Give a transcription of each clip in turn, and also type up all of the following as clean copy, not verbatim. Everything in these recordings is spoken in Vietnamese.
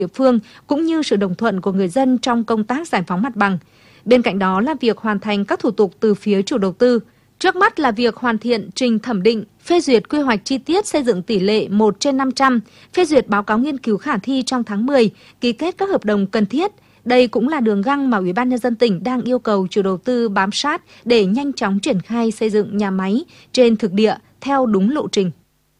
địa phương cũng như sự đồng thuận của người dân trong công tác giải phóng mặt bằng. Bên cạnh đó là việc hoàn thành các thủ tục từ phía chủ đầu tư. Trước mắt là việc hoàn thiện trình thẩm định, phê duyệt quy hoạch chi tiết xây dựng tỷ lệ 1/500, phê duyệt báo cáo nghiên cứu khả thi trong tháng 10, ký kết các hợp đồng cần thiết. Đây cũng là đường găng mà Ủy ban Nhân dân tỉnh đang yêu cầu chủ đầu tư bám sát để nhanh chóng triển khai xây dựng nhà máy trên thực địa theo đúng lộ trình.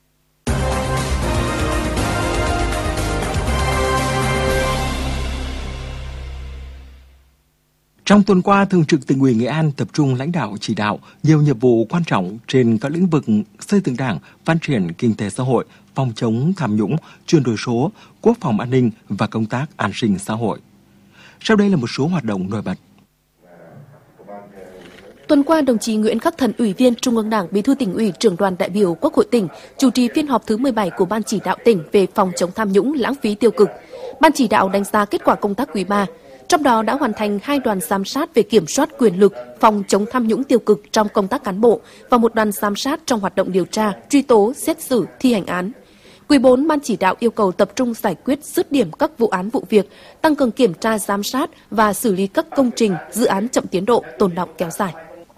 Trong tuần qua, Thường trực Tỉnh ủy Nghệ An tập trung lãnh đạo chỉ đạo nhiều nhiệm vụ quan trọng trên các lĩnh vực xây dựng Đảng, phát triển kinh tế xã hội, phòng chống tham nhũng, chuyển đổi số, quốc phòng an ninh và công tác an sinh xã hội. Sau đây là một số hoạt động nổi bật. Tuần qua, đồng chí Nguyễn Khắc Thận, Ủy viên Trung ương Đảng, Bí thư Tỉnh ủy, Trưởng đoàn đại biểu Quốc hội tỉnh, chủ trì phiên họp thứ 17 của Ban chỉ đạo tỉnh về phòng chống tham nhũng, lãng phí tiêu cực. Ban chỉ đạo đánh giá kết quả công tác quý 3, trong đó đã hoàn thành 2 đoàn giám sát về kiểm soát quyền lực, phòng chống tham nhũng tiêu cực trong công tác cán bộ và 1 đoàn giám sát trong hoạt động điều tra, truy tố, xét xử, thi hành án. Quý 4, Ban chỉ đạo yêu cầu tập trung giải quyết dứt điểm các vụ án vụ việc, tăng cường kiểm tra giám sát và xử lý các công trình, dự án chậm tiến độ, tồn đọng kéo dài.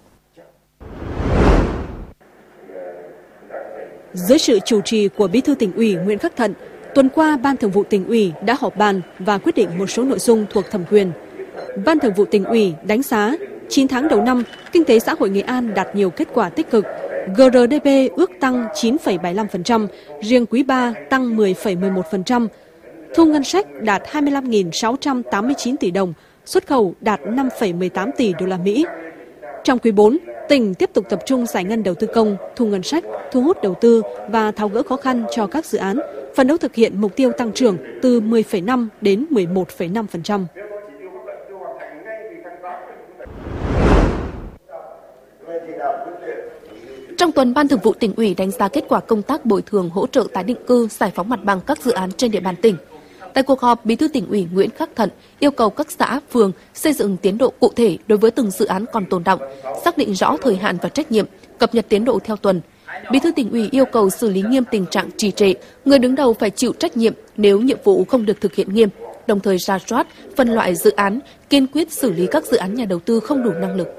Dưới sự chủ trì của Bí thư Tỉnh ủy Nguyễn Khắc Thận, tuần qua Ban Thường vụ Tỉnh ủy đã họp bàn và quyết định một số nội dung thuộc thẩm quyền. Ban Thường vụ Tỉnh ủy đánh giá 9 tháng đầu năm, kinh tế xã hội Nghệ An đạt nhiều kết quả tích cực. GRDP ước tăng 9,75%, riêng quý 3 tăng 10,11%. Thu ngân sách đạt 25.689 tỷ đồng, xuất khẩu đạt 5,18 tỷ đô la Mỹ. Trong quý 4, tỉnh tiếp tục tập trung giải ngân đầu tư công, thu ngân sách, thu hút đầu tư và tháo gỡ khó khăn cho các dự án, phấn đấu thực hiện mục tiêu tăng trưởng từ 10,5 đến 11,5%. Trong tuần, Ban Thường vụ Tỉnh ủy đánh giá kết quả công tác bồi thường hỗ trợ tái định cư, giải phóng mặt bằng các dự án trên địa bàn tỉnh. Tại cuộc họp, Bí thư Tỉnh ủy Nguyễn Khắc Thận yêu cầu các xã, phường xây dựng tiến độ cụ thể đối với từng dự án còn tồn đọng, xác định rõ thời hạn và trách nhiệm, cập nhật tiến độ theo tuần. Bí thư Tỉnh ủy yêu cầu xử lý nghiêm tình trạng trì trệ, người đứng đầu phải chịu trách nhiệm nếu nhiệm vụ không được thực hiện nghiêm, đồng thời rà soát, phân loại dự án, kiên quyết xử lý các dự án nhà đầu tư không đủ năng lực.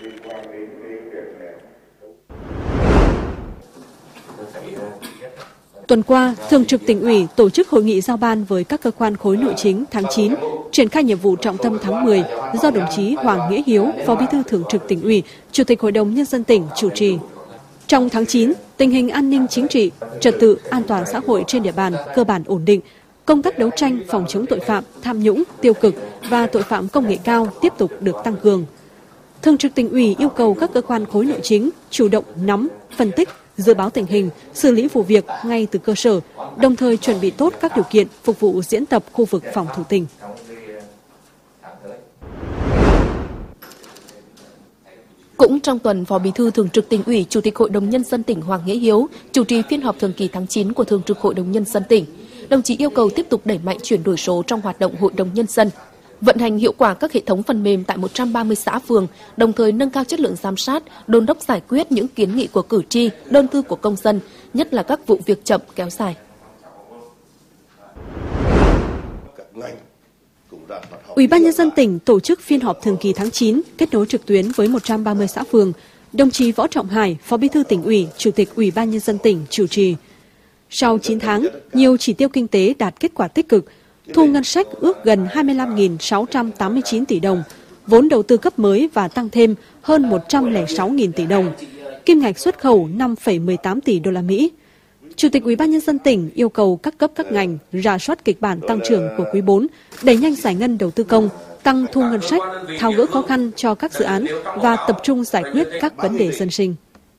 Tuần qua, Thường trực Tỉnh ủy tổ chức hội nghị giao ban với các cơ quan khối nội chính tháng 9, triển khai nhiệm vụ trọng tâm tháng 10 do đồng chí Hoàng Nghĩa Hiếu, Phó Bí thư Thường trực Tỉnh ủy, Chủ tịch Hội đồng Nhân dân tỉnh chủ trì. Trong tháng 9, tình hình an ninh chính trị, trật tự, an toàn xã hội trên địa bàn cơ bản ổn định, công tác đấu tranh phòng chống tội phạm, tham nhũng, tiêu cực và tội phạm công nghệ cao tiếp tục được tăng cường. Thường trực Tỉnh ủy yêu cầu các cơ quan khối nội chính chủ động nắm, phân tích, dự báo tình hình, xử lý vụ việc ngay từ cơ sở, đồng thời chuẩn bị tốt các điều kiện phục vụ diễn tập khu vực phòng thủ tỉnh. Cũng trong tuần, Phó Bí thư Thường trực Tỉnh ủy, Chủ tịch Hội đồng Nhân dân tỉnh Hoàng Nghĩa Hiếu chủ trì phiên họp thường kỳ tháng 9 của Thường trực Hội đồng Nhân dân tỉnh. Đồng chí yêu cầu tiếp tục đẩy mạnh chuyển đổi số trong hoạt động Hội đồng Nhân dân, vận hành hiệu quả các hệ thống phần mềm tại 130 xã phường, đồng thời nâng cao chất lượng giám sát, đôn đốc giải quyết những kiến nghị của cử tri, đơn thư của công dân, nhất là các vụ việc chậm kéo dài. Ủy ban Nhân dân tỉnh tổ chức phiên họp thường kỳ tháng 9 kết nối trực tuyến với 130 xã phường. Đồng chí Võ Trọng Hải, Phó Bí thư Tỉnh ủy, Chủ tịch Ủy ban Nhân dân tỉnh chủ trì. Sau 9 tháng, nhiều chỉ tiêu kinh tế đạt kết quả tích cực. Thu ngân sách ước gần 25.689 tỷ đồng, vốn đầu tư cấp mới và tăng thêm hơn 106.000 tỷ đồng. Kim ngạch xuất khẩu 5,18 tỷ đô la Mỹ. Chủ tịch Ủy ban Nhân dân tỉnh yêu cầu các cấp các ngành rà soát kịch bản tăng trưởng của quý 4, đẩy nhanh giải ngân đầu tư công, tăng thu ngân sách, tháo gỡ khó khăn cho các dự án và tập trung giải quyết các vấn đề dân sinh.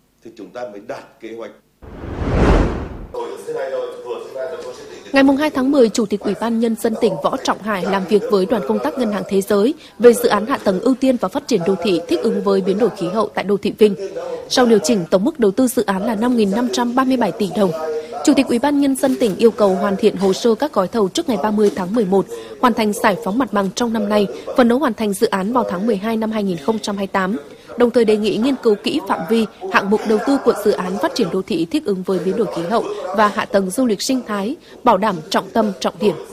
Ngày 2 tháng 10, Chủ tịch Ủy ban Nhân dân tỉnh Võ Trọng Hải làm việc với đoàn công tác Ngân hàng Thế giới về dự án hạ tầng ưu tiên và phát triển đô thị thích ứng với biến đổi khí hậu tại đô thị Vinh. Sau điều chỉnh, tổng mức đầu tư dự án là 5.537 tỷ đồng. Chủ tịch Ủy ban Nhân dân tỉnh yêu cầu hoàn thiện hồ sơ các gói thầu trước ngày 30 tháng 11, hoàn thành giải phóng mặt bằng trong năm nay, phấn đấu hoàn thành dự án vào tháng 12 năm 2028. Đồng thời đề nghị nghiên cứu kỹ phạm vi, hạng mục đầu tư của dự án phát triển đô thị thích ứng với biến đổi khí hậu và hạ tầng du lịch sinh thái, bảo đảm trọng tâm, trọng điểm.